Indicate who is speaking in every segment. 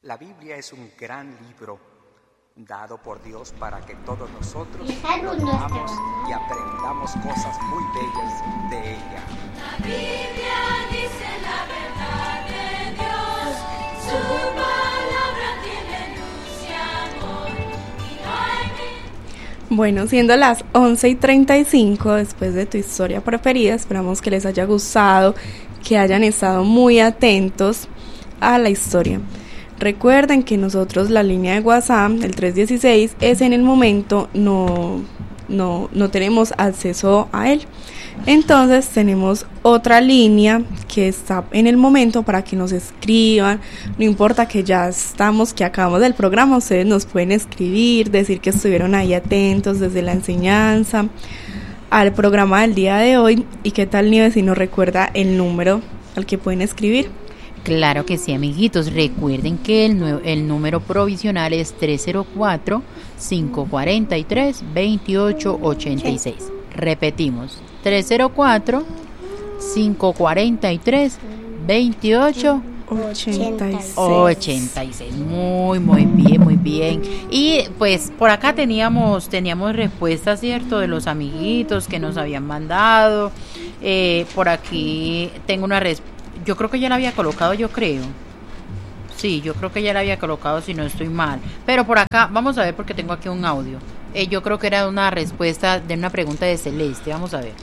Speaker 1: La Biblia es un gran libro dado por Dios para que todos nosotros lo leamos y aprendamos cosas muy bellas de ella.
Speaker 2: La Biblia dice la verdad de Dios, su palabra tiene luz y amor, y no hay...
Speaker 3: Bueno, siendo las 11:35, después de tu historia preferida, esperamos que les haya gustado, que hayan estado muy atentos a la historia. Recuerden que nosotros la línea de WhatsApp, el 316, es en el momento no tenemos acceso a él. Entonces tenemos otra línea que está en el momento para que nos escriban. No importa que ya estamos, que acabamos del programa, ustedes nos pueden escribir, decir que estuvieron ahí atentos desde la enseñanza al programa del día de hoy. ¿Y qué tal, Nieves, si nos recuerda el número al que pueden escribir?
Speaker 4: Claro que sí, amiguitos. Recuerden que el número provisional es 304-543-2886. Repetimos, 304-543-2886. Muy bien. Y pues por acá teníamos respuestas, ¿cierto? De los amiguitos que nos habían mandado. Por aquí tengo una respuesta. Yo creo que ya la había colocado, Sí, yo creo que ya la había colocado, si no estoy mal. Pero por acá, vamos a ver porque tengo aquí un audio. Yo creo que era una respuesta de una pregunta de Celeste. Vamos a ver.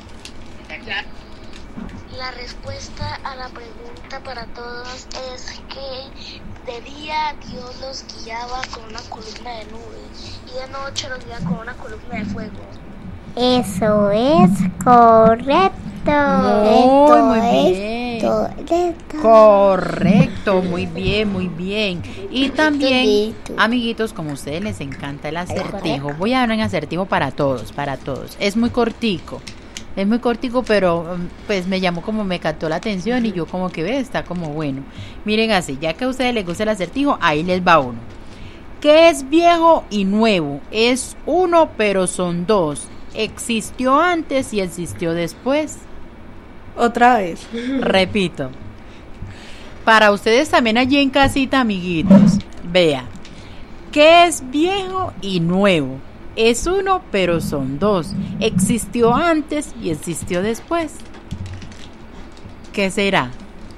Speaker 5: La respuesta a la pregunta para todos es que de día Dios los guiaba con una columna de nubes y de noche los guiaba con una columna de fuego.
Speaker 6: Eso es correcto.
Speaker 4: Muy bien. Correcto, muy bien. Y también, amiguitos, como a ustedes les encanta el acertijo, voy a dar un acertijo para todos. Es muy cortico, pero pues me captó la atención y yo como que está como bueno. Miren así, ya que a ustedes les gusta el acertijo, ahí les va uno. ¿Qué es viejo y nuevo? Es uno, pero son dos. ¿Existió antes y existió después?
Speaker 3: Otra vez.
Speaker 4: Repito. Para ustedes también allí en casita, amiguitos. Vea. ¿Qué es viejo y nuevo? Es uno, pero son dos. ¿Existió antes y existió después? ¿Qué será?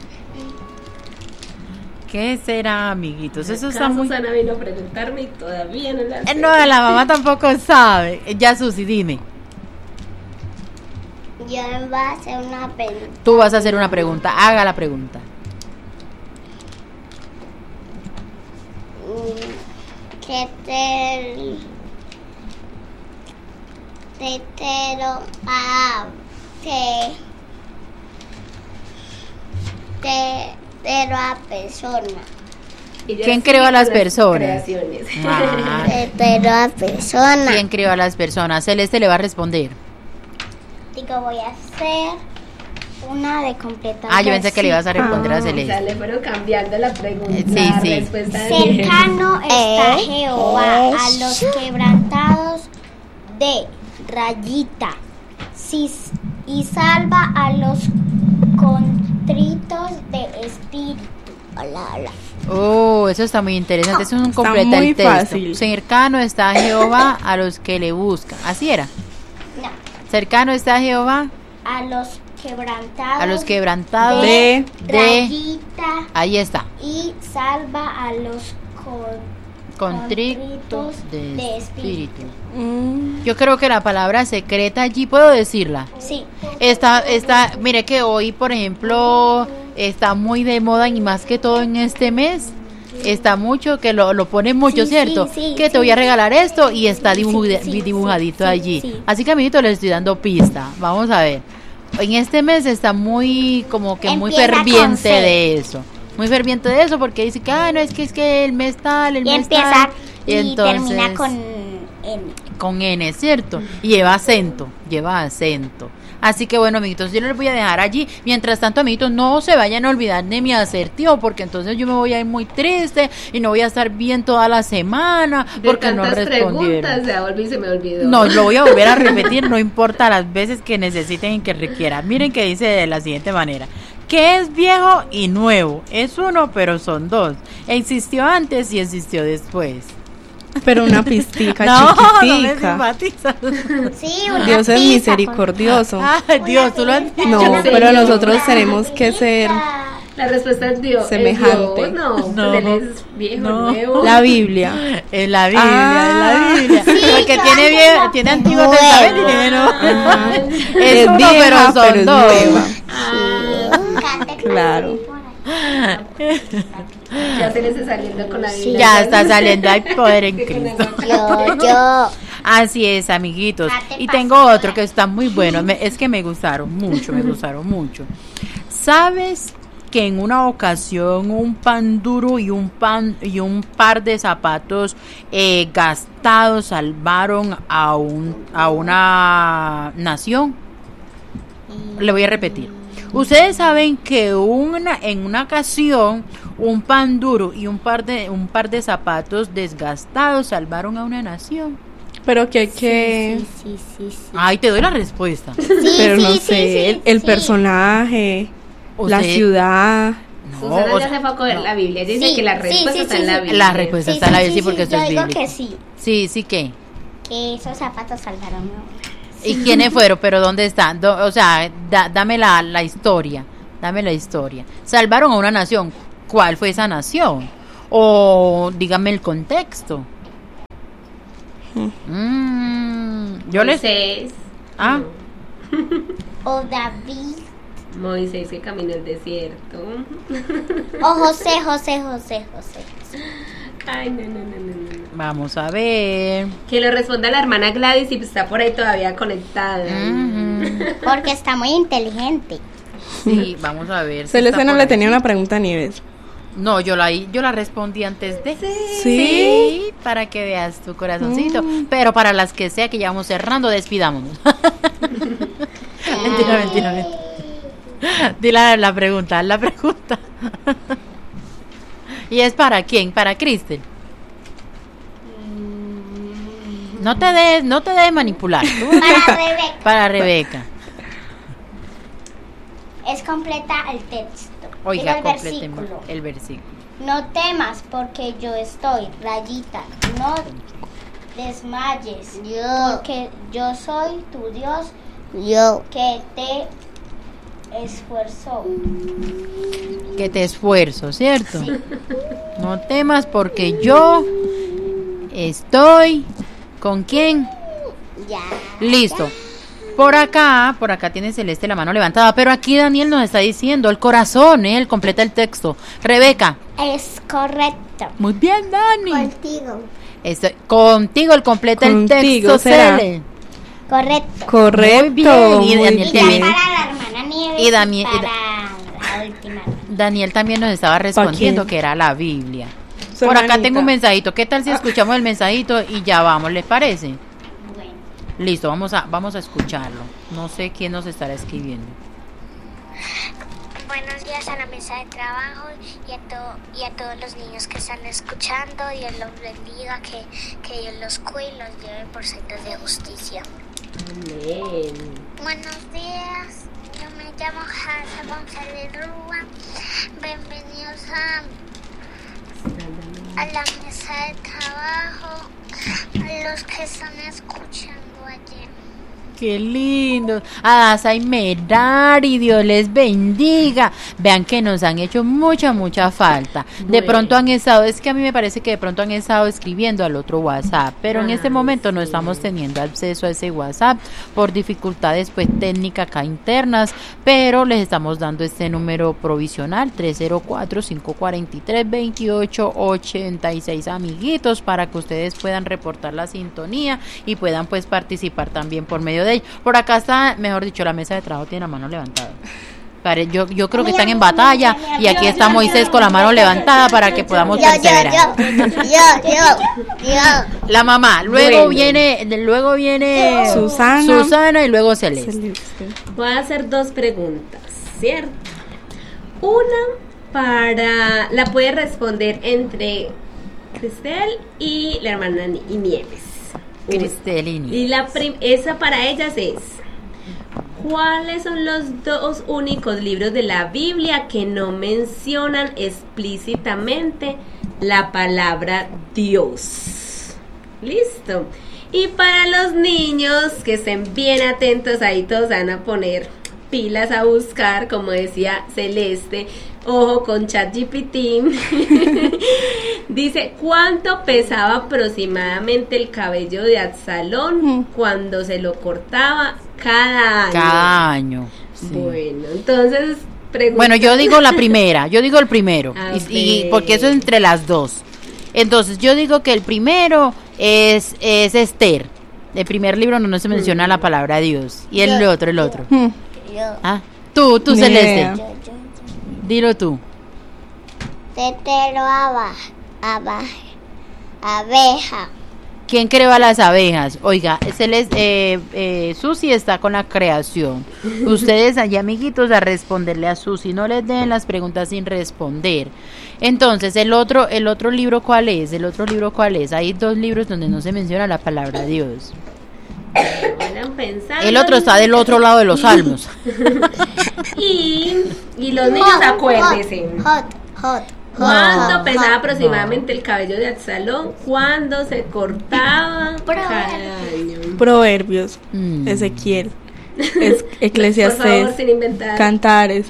Speaker 4: ¿Qué será, amiguitos? Eso está muy...
Speaker 7: Susana vino a preguntarme y todavía no la sé.
Speaker 4: No, la mamá tampoco sabe. Ya, Susi, dime.
Speaker 6: Yo voy a hacer una pregunta.
Speaker 4: Tú vas a hacer una pregunta. Haga la pregunta.
Speaker 6: ¿Qué a persona?
Speaker 4: ¿Quién creó a las personas?
Speaker 6: A persona.
Speaker 4: ¿Quién creó a las personas? Celeste le va a responder.
Speaker 6: Digo, voy a hacer una de completar.
Speaker 4: Yo pensé que le ibas a responder a Celeste.
Speaker 7: O sea, le fueron cambiando la pregunta.
Speaker 4: Sí.
Speaker 6: Cercano está Jehová a los quebrantados de rayita, y salva a los contritos de espíritu. Hola.
Speaker 4: Eso está muy interesante. Eso es un completa
Speaker 3: muy
Speaker 4: el texto.
Speaker 3: fácil.
Speaker 4: Cercano está Jehová a los que le buscan. ¿Así era?
Speaker 6: No.
Speaker 4: Cercano está Jehová
Speaker 6: A los
Speaker 4: quebrantados
Speaker 6: de rayita.
Speaker 4: Ahí está.
Speaker 6: Y salva a los
Speaker 4: Contritos de espíritu. Yo creo que la palabra secreta allí, ¿puedo decirla?
Speaker 6: Sí.
Speaker 4: Mire que hoy, por ejemplo, está muy de moda y más que todo en este mes. Está mucho, que lo ponen mucho, ¿cierto? Que te voy a regalar esto y está dibujadito allí.
Speaker 6: Sí.
Speaker 4: Así que, amiguito, les estoy dando pista. Vamos a ver. En este mes está muy, como que muy ferviente de eso. Muy ferviente de eso porque dice que, no, es que el mes tal, el mes tal.
Speaker 6: Y entonces termina con N.
Speaker 4: Con N, ¿cierto? Y lleva acento. Así que bueno, amiguitos, yo les voy a dejar allí. Mientras tanto, amiguitos, no se vayan a olvidar de mi acertijo, porque entonces yo me voy a ir muy triste y no voy a estar bien toda la semana porque no respondieron.
Speaker 7: Se me olvidó.
Speaker 4: No, lo voy a volver a repetir, no importa las veces que necesiten y que requieran. Miren que dice de la siguiente manera. ¿Qué es viejo y nuevo? Es uno, pero son dos. Existió antes y existió después.
Speaker 3: Pero una pistica
Speaker 4: No me
Speaker 3: chiquitica.
Speaker 4: simpatizas.
Speaker 6: Sí, una
Speaker 3: Dios es
Speaker 6: pizza
Speaker 3: misericordioso.
Speaker 4: Ay, Dios, tú lo has dicho.
Speaker 3: No,
Speaker 7: Sí,
Speaker 3: pero
Speaker 7: yo-
Speaker 3: nosotros tenemos que ser
Speaker 7: La respuesta es Dios.
Speaker 3: Semejante.
Speaker 7: Es Dios, no,
Speaker 4: No.
Speaker 7: él es viejo,
Speaker 4: No.
Speaker 7: nuevo.
Speaker 3: la Biblia.
Speaker 4: Es la Biblia,
Speaker 3: Ah.
Speaker 4: es la Biblia.
Speaker 6: Sí,
Speaker 4: Porque
Speaker 6: yo
Speaker 4: tiene,
Speaker 6: antes la
Speaker 4: tiene
Speaker 6: tengo.
Speaker 4: Antiguo Testamento y tiene Nuevo.
Speaker 3: Ah,
Speaker 4: Es uno,
Speaker 3: vieja,
Speaker 4: pero son
Speaker 3: es
Speaker 4: dos.
Speaker 3: nueva.
Speaker 6: Claro.
Speaker 7: Ya se les está saliendo con la Biblia.
Speaker 4: Ya está saliendo al poder en
Speaker 7: Que con
Speaker 4: Cristo.
Speaker 7: eso-
Speaker 6: Yo.
Speaker 4: Así es, amiguitos. Y tengo otro que está muy bueno. Es que me gustaron mucho, me gustaron mucho. ¿Sabes que en una ocasión un pan duro y un par de zapatos gastados salvaron a una nación? Le voy a repetir. Ustedes saben que en una ocasión un pan duro y un par de zapatos desgastados salvaron a una nación.
Speaker 3: Pero que hay que...
Speaker 6: Sí.
Speaker 4: Ay, te doy la respuesta.
Speaker 3: Pero no
Speaker 6: sí,
Speaker 3: sé,
Speaker 6: sí,
Speaker 3: el
Speaker 6: sí.
Speaker 3: personaje, la
Speaker 4: Usted-
Speaker 3: ciudad.
Speaker 7: Susana
Speaker 4: o
Speaker 7: ya
Speaker 4: sea,
Speaker 7: se fue a coger la Biblia. Dice
Speaker 6: Sí,
Speaker 7: que la
Speaker 6: sí,
Speaker 7: respuesta
Speaker 6: sí,
Speaker 7: está
Speaker 6: sí,
Speaker 7: en la
Speaker 6: sí.
Speaker 7: Biblia.
Speaker 4: La respuesta está en la Biblia, sí, porque eso
Speaker 6: yo
Speaker 4: es
Speaker 6: digo
Speaker 4: bíblico.
Speaker 6: que sí,
Speaker 4: Sí, ¿qué?
Speaker 6: que esos zapatos salvaron.
Speaker 4: ¿Y quiénes fueron? ¿Pero dónde están? O sea, dame la historia. Dame la historia. Salvaron a una nación. ¿Cuál fue esa nación? O dígame el contexto. Yo les...
Speaker 7: Moisés.
Speaker 4: Ah,
Speaker 6: O David,
Speaker 7: Moisés que caminó el desierto.
Speaker 6: o José.
Speaker 7: Ay, no.
Speaker 4: vamos a ver.
Speaker 7: Que lo responda la hermana Gladys y está por ahí todavía conectada.
Speaker 6: Porque está muy inteligente.
Speaker 4: Sí, vamos a ver. si
Speaker 3: Celeste
Speaker 4: está
Speaker 3: no
Speaker 4: por
Speaker 3: le
Speaker 4: ahí.
Speaker 3: tenía una pregunta a Nieves.
Speaker 4: No, yo la respondí antes de.
Speaker 3: Sí.
Speaker 4: Para que veas tu corazoncito. Pero para las que sea que ya vamos cerrando, despidámonos. Mentira. Dile la pregunta, haz la pregunta. ¿Y es para quién? Para Cristel. No te des manipular. Tú-
Speaker 6: Para Rebeca.
Speaker 4: Para Rebeca.
Speaker 6: Es completa el texto.
Speaker 4: Oiga,
Speaker 6: Digo el
Speaker 4: completemos
Speaker 6: versículo.
Speaker 4: el versículo.
Speaker 6: No temas porque yo estoy, rayita. No desmayes. Porque yo soy tu Dios. Que te esfuerzó.
Speaker 4: Que te esfuerzo, ¿cierto? No temas porque yo estoy ¿con quién?
Speaker 6: Ya.
Speaker 4: Listo. Por acá tiene Celeste la mano levantada, pero aquí Daniel nos está diciendo el corazón, él completa el texto. Rebeca.
Speaker 6: Es correcto.
Speaker 4: Muy bien, Dani.
Speaker 6: Contigo.
Speaker 4: Contigo él completa el
Speaker 3: Contigo
Speaker 4: texto,
Speaker 3: será.
Speaker 4: Cele.
Speaker 6: Correcto.
Speaker 3: Correcto.
Speaker 4: Muy bien. Y
Speaker 3: muy
Speaker 4: Daniel
Speaker 6: Y
Speaker 4: también.
Speaker 6: ya para la hermana Nieves
Speaker 4: Y Dami-
Speaker 6: para la última.
Speaker 4: Daniel también nos estaba respondiendo
Speaker 3: quién?
Speaker 4: que era la Biblia.
Speaker 3: Su
Speaker 4: Por acá
Speaker 3: hermanita.
Speaker 4: tengo un mensajito. ¿Qué tal si escuchamos el mensajito y ya vamos? ¿Les parece?
Speaker 6: Bueno.
Speaker 4: Listo, vamos a escucharlo. No sé quién nos estará escribiendo.
Speaker 5: Buenos días a la mesa de trabajo y a todos los niños que están escuchando. Dios los bendiga, que Dios los cuide y los lleve por sendas de justicia.
Speaker 7: Amén.
Speaker 5: Buenos días, yo me llamo Hansa González Rúa. Bienvenidos a la mesa de trabajo, a los que están escuchando ayer.
Speaker 4: Qué lindo. A Daza y Merari, Dios les bendiga. Vean que nos han hecho mucha falta. De
Speaker 7: Bueno.
Speaker 4: pronto han estado, es que a mí me parece que de pronto han estado escribiendo al otro WhatsApp, pero en este momento no estamos teniendo acceso a ese WhatsApp por dificultades pues técnicas acá internas, pero les estamos dando este número provisional 304-543-2886, amiguitos, para que ustedes puedan reportar la sintonía y puedan pues participar también por medio de ello. Por acá está, mejor dicho, la mesa de trabajo tiene la mano levantada. Yo creo que están en batalla y aquí está Moisés con la mano levantada para que podamos perseverar.
Speaker 6: Yo.
Speaker 4: La mamá, luego
Speaker 7: Bueno.
Speaker 4: viene
Speaker 3: Susana
Speaker 4: y luego Celeste.
Speaker 3: Celeste.
Speaker 7: Voy a hacer dos preguntas, ¿cierto? Una la puede responder entre Cristel y la hermana y Nieves. Una.
Speaker 4: Cristelini.
Speaker 7: Y esa para ellas es: ¿cuáles son los 2 únicos libros de la Biblia que no mencionan explícitamente la palabra Dios? Listo. Y para los niños que estén bien atentos, ahí todos van a poner pilas a buscar, como decía Celeste, ojo con ChatGPT. Dice, ¿cuánto pesaba aproximadamente el cabello de Absalón cuando se lo cortaba cada año?
Speaker 4: Cada año. Sí.
Speaker 7: Bueno, entonces
Speaker 4: bueno, yo digo la primera, yo digo el primero, y
Speaker 7: ver.
Speaker 4: porque eso es entre las dos. Entonces yo digo que el primero es Esther. El primer libro no se menciona la palabra Dios. Y el otro. Ah, tú
Speaker 3: Ni
Speaker 4: Celeste.
Speaker 3: idea.
Speaker 4: Dilo tú.
Speaker 6: Tetero abeja.
Speaker 4: ¿Quién creó a las abejas? Oiga, Susi está con la creación. Ustedes allá, amiguitos, a responderle a Susi. No les den las preguntas sin responder. Entonces, el otro libro, ¿cuál es? Hay 2 libros donde no se menciona la palabra Dios.
Speaker 7: vayan pensando.
Speaker 4: El otro está del otro lado de los salmos.
Speaker 7: Y los niños, acuérdense. ¿Cuánto pesaba aproximadamente el cabello de Absalón? ¿Cuándo se cortaba? Cada año.
Speaker 3: Proverbios, Ezequiel, Eclesiastés,
Speaker 7: Por favor, sin inventar.
Speaker 3: Cantares.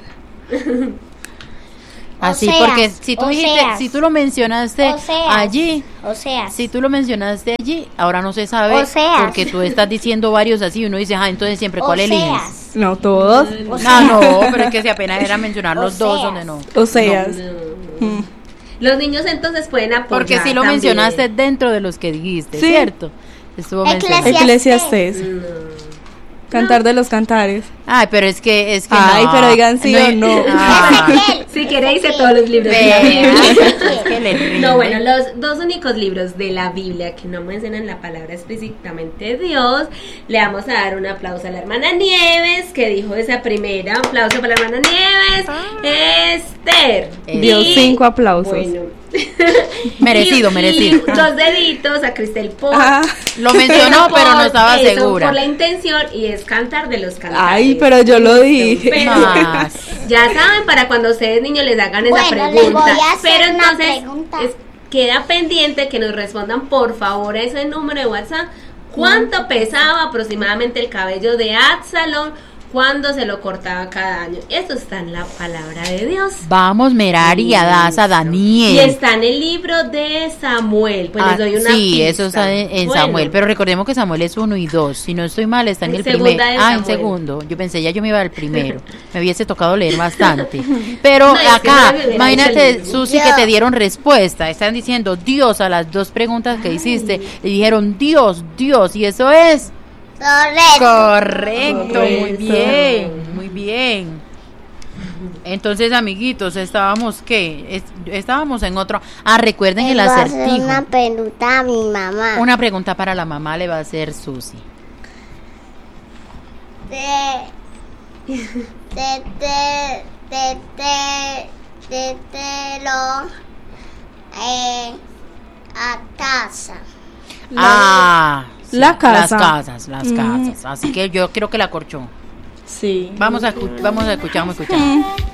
Speaker 4: Así,
Speaker 6: Oseas,
Speaker 4: porque si tú dijiste,
Speaker 6: Oseas.
Speaker 4: si tú lo mencionaste
Speaker 6: Oseas.
Speaker 4: allí,
Speaker 6: Oseas.
Speaker 4: si tú lo mencionaste allí, ahora no se sabe
Speaker 6: Oseas.
Speaker 4: porque tú estás diciendo varios así y uno dice, entonces siempre, ¿cuál eliges?
Speaker 6: Oseas.
Speaker 3: No todos.
Speaker 4: No, pero es que si apenas era mencionar los dos
Speaker 6: Oseas.
Speaker 4: donde no.
Speaker 3: Oseas.
Speaker 7: No. Los niños entonces pueden apoyar.
Speaker 4: Porque si lo
Speaker 7: también.
Speaker 4: mencionaste dentro de los que dijiste,
Speaker 3: Sí.
Speaker 4: ¿cierto? Estuvo mencionado.
Speaker 3: Eclesiastés.
Speaker 7: No.
Speaker 3: Cantar de los cantares.
Speaker 4: Ay, pero es que
Speaker 3: Ay,
Speaker 4: no.
Speaker 3: pero digan sí o no.
Speaker 4: Ay,
Speaker 7: Si queréis, de todos los libros de la
Speaker 4: vea,
Speaker 7: Biblia.
Speaker 4: es que le rinde.
Speaker 7: No, bueno, los 2 únicos libros de la Biblia que no mencionan la palabra explícitamente Dios, le vamos a dar un aplauso a la hermana Nieves, que dijo esa primera. Aplauso para la hermana Nieves. Esther.
Speaker 3: Dio
Speaker 7: Y-
Speaker 3: 5 aplausos.
Speaker 7: Bueno.
Speaker 4: Merecido,
Speaker 7: Y
Speaker 4: merecido.
Speaker 7: 2 deditos a Cristel Pop.
Speaker 3: Ah.
Speaker 4: Lo mencionó, pero no estaba
Speaker 7: Eso,
Speaker 4: segura.
Speaker 7: Por la intención, y es cantar de los cantares.
Speaker 3: Ay, pero yo lo dije.
Speaker 7: Pero
Speaker 4: Más.
Speaker 7: ya saben, para cuando ustedes niños les hagan esa
Speaker 6: Bueno, les
Speaker 7: pregunta.
Speaker 6: voy a hacer
Speaker 7: Pero
Speaker 6: una
Speaker 7: entonces
Speaker 6: pregunta.
Speaker 7: queda pendiente que nos respondan por favor a ese número de WhatsApp. ¿Cuánto pesaba aproximadamente el cabello de Absalón cuando se lo cortaba cada año? Eso está en la palabra de Dios.
Speaker 4: Vamos, Merari, Adasa,
Speaker 7: Y
Speaker 4: Daniel.
Speaker 7: está en el libro de Samuel. Pues les doy una
Speaker 4: sí,
Speaker 7: pista.
Speaker 4: eso está en
Speaker 7: Bueno,
Speaker 4: Samuel, pero recordemos que Samuel es 1 y 2. Si no estoy mal, está en
Speaker 7: En
Speaker 4: el
Speaker 7: segunda
Speaker 4: primero.
Speaker 7: de
Speaker 4: En
Speaker 7: Samuel.
Speaker 4: segundo. Yo pensé, ya yo me iba al primero. Me hubiese tocado leer bastante. Pero
Speaker 7: No, es que
Speaker 4: acá,
Speaker 7: no me hubiera
Speaker 4: imagínate,
Speaker 7: hecho el libro.
Speaker 4: Susi, que te dieron respuesta. Están diciendo Dios a las 2 preguntas que hiciste. Le dijeron Dios, y eso es correcto. Muy bien, muy bien. Entonces, amiguitos, estábamos en otro. Recuerden el acertijo.
Speaker 6: Una pregunta a mi mamá.
Speaker 4: Una pregunta para la mamá le va a hacer Susi.
Speaker 6: A casa.
Speaker 3: La casa.
Speaker 4: Las casas. Así que yo creo que la corchó.
Speaker 3: Sí.
Speaker 4: Vamos a escuchar.